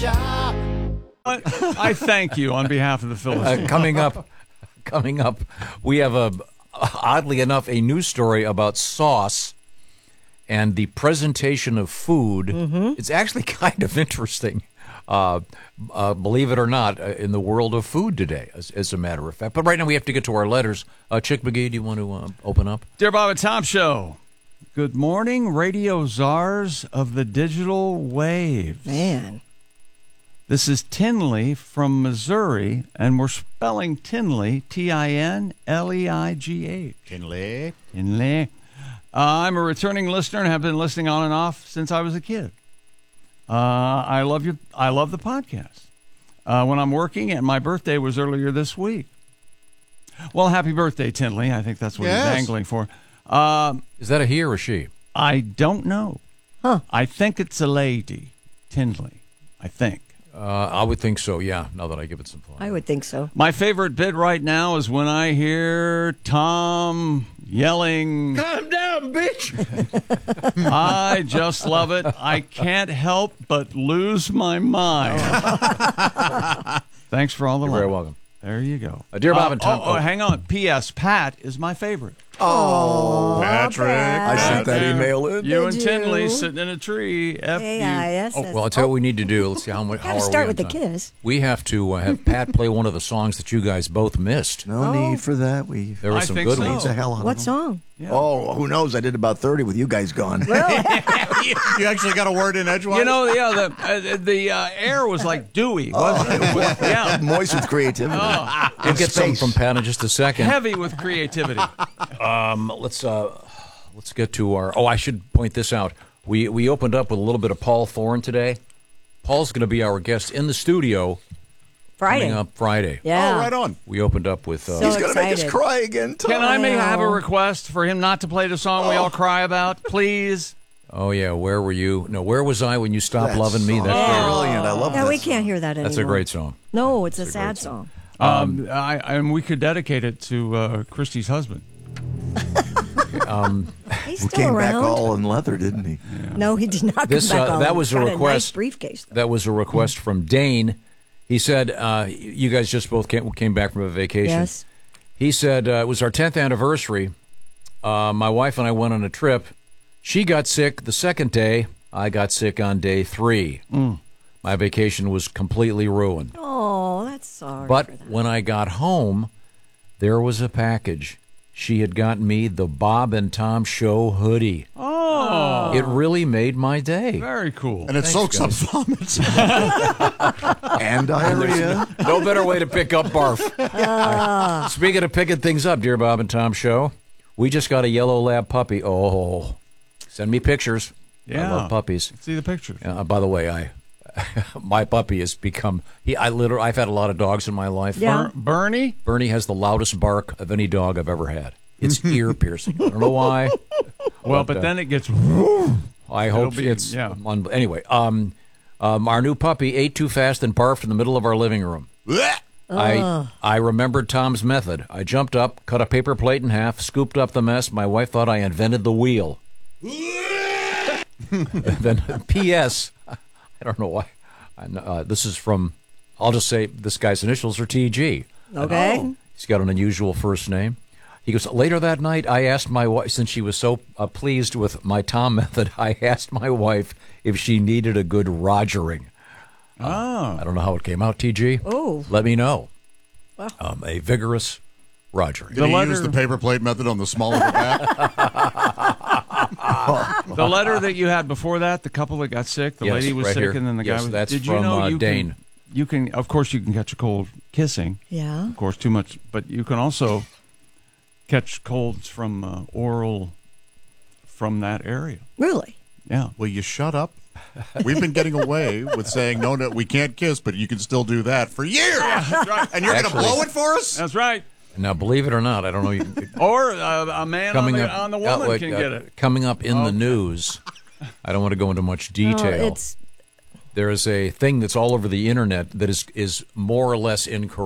I thank you on behalf of the Philistines. Coming up, we have oddly enough, a news story about sauce and the presentation of food. Mm-hmm. It's actually kind of interesting, believe it or not, in the world of food today, as a matter of fact. But right now we have to get to our letters. Chick McGee, do you want to open up? Dear Bob and Tom Show, good morning, radio czars of the digital waves. Man. This is Tinley from Missouri, and we're spelling Tinley, Tinleigh. Tinley. Tinley. I'm a returning listener and have been listening on and off since I was a kid. I love you. I love the podcast. When I'm working, and my birthday was earlier this week. Well, happy birthday, Tinley. I think that's what he's angling for. Is that a he or a she? I don't know. Huh. I think it's a lady, Tinley. I think. I would think so, yeah, now that I give it some thought. I would think so. My favorite bit right now is when I hear Tom yelling, "Calm down, bitch!" I just love it. I can't help but lose my mind. Thanks for all the love. You're very welcome. There you go. Dear Bob and Tom. Hang on. P.S. Pat is my favorite. Oh, Patrick. Pat. I sent that email in. You and Did you? Tinley sitting in a tree. AISS. Well, I'll tell you what we need to do. Let's see how are we start on with the time? kiss. We have to have Pat play one of the songs that you guys both missed. No need for that. There were I some think good so. ones. The hell out of What them. song? Yeah. Oh, who knows? I did about 30 with you guys gone. You actually got a word in edgewise? You know, the air was like dewy, wasn't it? Yeah. Moist with creativity. We'll get some from Pat in just a second. Heavy with creativity. Let's get to our. Oh, I should point this out. We opened up with a little bit of Paul Thorne today. Paul's going to be our guest in the studio Friday. coming up Friday. Yeah. Oh, right on. We opened up with. So He's going to make us excited. cry again, Tom. Can I have a know. request for him not to play the song we all cry about, please? oh yeah, where were you? No, where was I when you stopped That loving me? song That's is great. brilliant. I love Yeah, that we song. can't hear that anymore. That's a great song. No, it's a sad song. And we could dedicate it to Christy's husband. He's He still came back around. all in leather, didn't he? No, he did not This come back all that in. was a Got request. A nice briefcase. Though. That was a request from Dane. He said you guys just both came back from a vacation. Yes. He said it was our 10th anniversary. My wife and I went on a trip. She got sick the second day. I got sick on day 3. My vacation was completely ruined. Oh, that's sorry. But for that. when I got home, there was a package. She had gotten me the Bob and Tom Show hoodie. Oh, It really made my day. very cool. And it soaks up vomit. And diarrhea. No better way to pick up barf. Speaking of picking things up, dear Bob and Tom Show, we just got a yellow lab puppy. Oh, send me pictures. Yeah. I love puppies. See the pictures. By the way, my puppy has become. I've had a lot of dogs in my life. Yeah. Bernie? Bernie has the loudest bark of any dog I've ever had. It's ear piercing. I don't know why. Well, but then it gets... I hope be- it's yeah. anyway. Our new puppy ate too fast and barfed in the middle of our living room. I remembered Tom's method. I jumped up, cut a paper plate in half, scooped up the mess. My wife thought I invented the wheel. Then, P.S. I don't know why. This is from. I'll just say this guy's initials are T.G. Okay. He's got an unusual first name. He goes, later that night, I asked my wife, since she was so pleased with my Tom method, I asked my wife if she needed a good rogering. I don't know how it came out, TG. Oh. Let me know. Wow. A vigorous rogering. Did he letter- use the paper plate method on the small of the back? The letter that you had before that, the couple that got sick, the Yes, lady was right sick, here. and then the guy Yes, was... that's Did you from, know you Dane. You can, of course, you can catch a cold kissing. Yeah. Of course, too much, but you can also catch colds from oral from that area. Really? Yeah. Will you shut up? We've been getting away with saying, no, we can't kiss, but you can still do that for years. And you're going to Actually- blow it for us? That's right. Now, believe it or not, I don't know. Or a man on the woman can get it. Coming up in the news, I don't want to go into much detail. It's There is a thing that's all over the internet that is more or less incorrect.